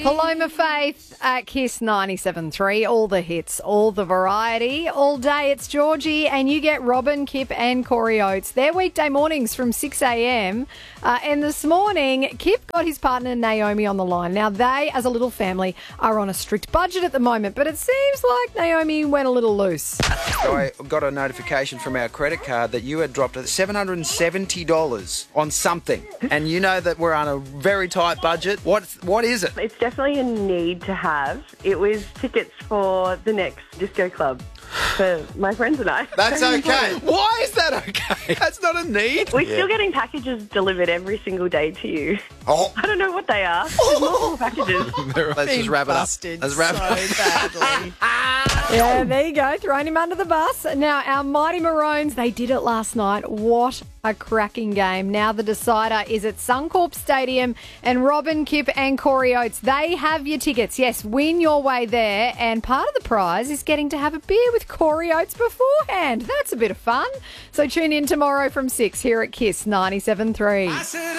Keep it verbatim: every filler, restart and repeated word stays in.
Paloma Faith at Kiss ninety-seven point three. All the hits, all the variety. All day it's Georgie and you get Robin, Kip and Corey Oates. They're weekday mornings from six a.m. Uh, and this morning, Kip got his partner Naomi on the line. Now, they, as a little family, are on a strict budget at the moment, but it seems like Naomi went a little loose. So I got a notification from our credit card that you had dropped seven hundred seventy dollars on something. And you know that we're on a very tight budget. What, what is it? It's definitely a need to have. It was tickets for the next disco club for my friends and I. That's okay. Why is that okay? That's not a need. We're Yeah. still getting packages delivered every single day to you. Oh. I don't know what they are. There's multiple packages. Let's just wrap it up. Busted Let's wrap so it up. badly. Yeah, there you go. Throwing him under the bus. Now, our Mighty Maroons, they did it last night. What a cracking game. Now the decider is at Suncorp Stadium, and Robin, Kip and Corey Oates, they have your tickets. Yes, win your way there, and part of the prize is getting to have a beer with Corey Oates beforehand. That's a bit of fun. So tune in tomorrow from six here at Kiss ninety-seven point three.